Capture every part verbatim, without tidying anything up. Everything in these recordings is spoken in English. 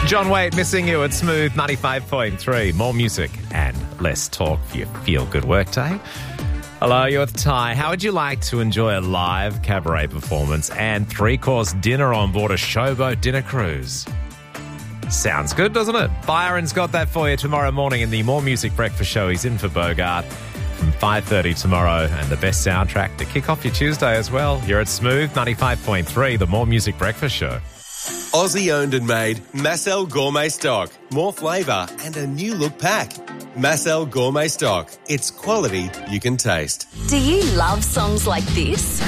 John Waite, Missing You at Smooth ninety-five point three. More music and less talk for your feel-good workday. Hello, you're with Ty. How would you like to enjoy a live cabaret performance and three-course dinner on board a Showboat dinner cruise? Sounds good, doesn't it? Byron's got that for you tomorrow morning in the More Music Breakfast Show. He's in for Bogart from five thirty tomorrow, and the best soundtrack to kick off your Tuesday as well. You're at Smooth ninety-five point three, the More Music Breakfast Show. Aussie owned and made Massel Gourmet Stock. More flavour and a new look pack. Massel Gourmet Stock. It's quality you can taste. Do you love songs like this?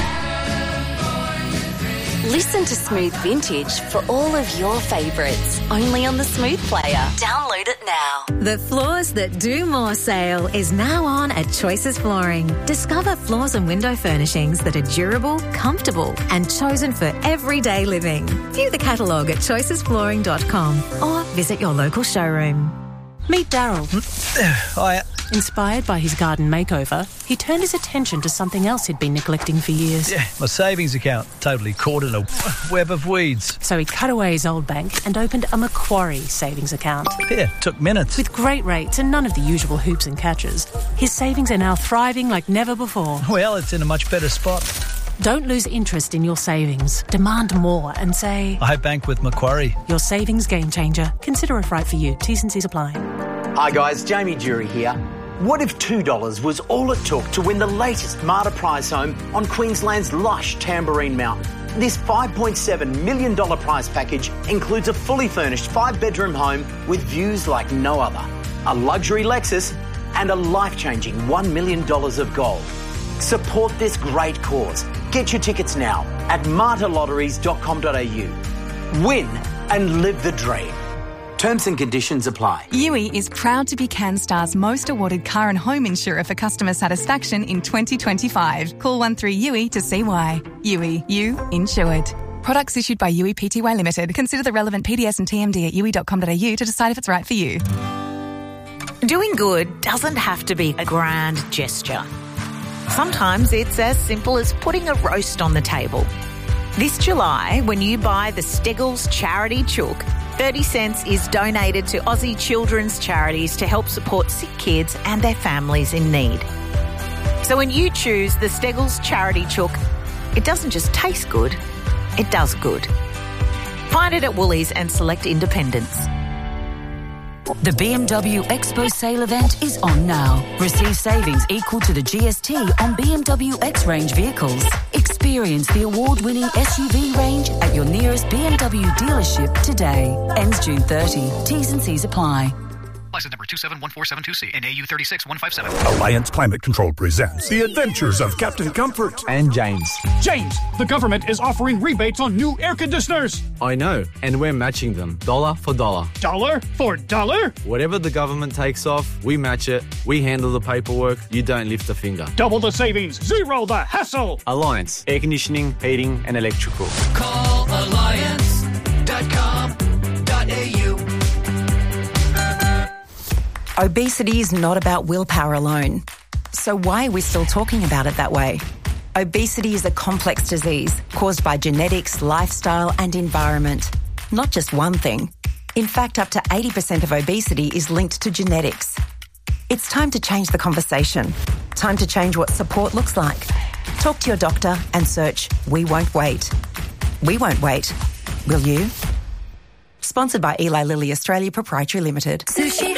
Listen to Smooth Vintage for all of your favourites. Only on the Smooth Player. Download it now. The Floors That Do More sale is now on at Choices Flooring. Discover floors and window furnishings that are durable, comfortable and chosen for everyday living. View the catalogue at choices flooring dot com or visit your local showroom. Meet Daryl. Hi. Inspired by his garden makeover, he turned his attention to something else he'd been neglecting for years. Yeah, my savings account, totally caught in a web of weeds. So he cut away his old bank and opened a Macquarie savings account. Yeah, took minutes. With great rates and none of the usual hoops and catches, his savings are now thriving like never before. Well, it's in a much better spot. Don't lose interest in your savings. Demand more and say, I bank with Macquarie. Your savings game changer. Consider if right for you. T's and C's apply. Hi guys, Jamie Jury here. What if two dollars was all it took to win the latest Marta prize home on Queensland's lush Tamborine Mountain? This five point seven million dollars prize package includes a fully furnished five-bedroom home with views like no other, a luxury Lexus and a life-changing one million dollars of gold. Support this great cause. Get your tickets now at marta lotteries dot com dot a u. Win and live the dream. Terms and conditions apply. U I is proud to be CanStar's most awarded car and home insurer for customer satisfaction in twenty twenty-five. Call one three U I to see why. U I, you insured. Products issued by U I Pty Limited. Consider the relevant P D S and T M D at u i dot com dot a u to decide if it's right for you. Doing good doesn't have to be a grand gesture. Sometimes it's as simple as putting a roast on the table. This July, when you buy the Steggles Charity Chook, thirty cents is donated to Aussie children's charities to help support sick kids and their families in need. So when you choose the Steggles Charity Chook, it doesn't just taste good, it does good. Find it at Woolies and select independents. The B M W Expo sale event is on now. Receive savings equal to the G S T on B M W X-Range vehicles. Experience the award-winning S U V range at your nearest B M W dealership today. Ends June thirtieth. T's and C's apply. License number two seven one four seven two C and A U three six one five seven. Alliance Climate Control presents The Adventures of Captain Comfort. And James. James, the government is offering rebates on new air conditioners. I know, and we're matching them, dollar for dollar. Dollar for dollar? Whatever the government takes off, we match it, we handle the paperwork, you don't lift a finger. Double the savings, zero the hassle. Alliance, air conditioning, heating and electrical. Call alliance dot com dot a u. Obesity is not about willpower alone. So why are we still talking about it that way? Obesity is a complex disease caused by genetics, lifestyle and environment. Not just one thing. In fact, up to eighty percent of obesity is linked to genetics. It's time to change the conversation. Time to change what support looks like. Talk to your doctor and search We Won't Wait. We won't wait. Will you? Sponsored by Eli Lilly Australia Proprietary Limited. Sushi